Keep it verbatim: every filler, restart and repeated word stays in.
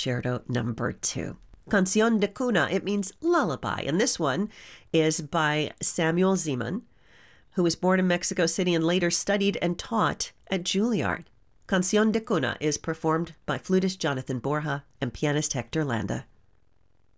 Concerto Number Two. Canción de Cuna, it means lullaby, and this one is by Samuel Zeman, who was born in Mexico City and later studied and taught at Juilliard. Canción de Cuna is performed by flutist Jonathan Borja and pianist Hector Landa.